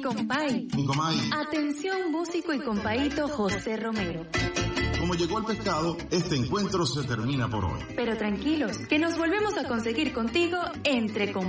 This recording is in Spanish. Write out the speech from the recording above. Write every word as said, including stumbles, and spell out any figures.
compay. Mi comay. Atención, músico y compaíto José Romero. Como llegó el pescado, este encuentro se termina por hoy. Pero tranquilos, que nos volvemos a conseguir contigo entre compañeros.